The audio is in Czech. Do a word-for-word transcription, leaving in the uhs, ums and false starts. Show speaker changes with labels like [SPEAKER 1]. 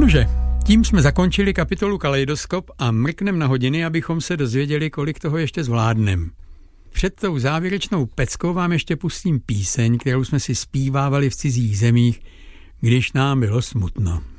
[SPEAKER 1] Nože, tím jsme zakončili kapitolu Kaleidoskop a mrknem na hodiny, abychom se dozvěděli, kolik toho ještě zvládnem. Před tou závěrečnou peckou vám ještě pustím píseň, kterou jsme si zpívávali v cizích zemích, když nám bylo smutno.